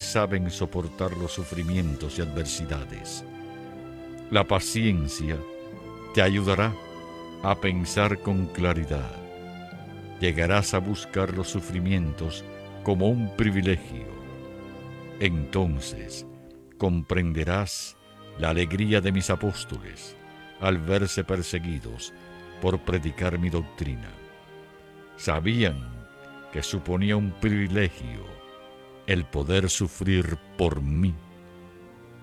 saben soportar los sufrimientos y adversidades. La paciencia te ayudará a pensar con claridad. Llegarás a buscar los sufrimientos como un privilegio. Entonces comprenderás la alegría de mis apóstoles al verse perseguidos por predicar mi doctrina. Sabían que suponía un privilegio el poder sufrir por mí